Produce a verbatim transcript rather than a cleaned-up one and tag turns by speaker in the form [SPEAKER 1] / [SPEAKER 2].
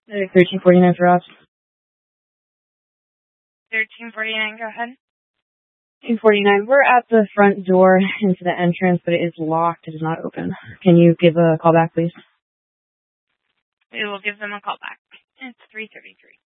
[SPEAKER 1] thirteen forty-nine for ops.
[SPEAKER 2] thirteen forty-nine, go ahead.
[SPEAKER 1] thirteen forty-nine, we're at the front door into the entrance, but it is locked. It is not open. Can you give a call back, please?
[SPEAKER 2] We will give them a call back. It's three thirty-three.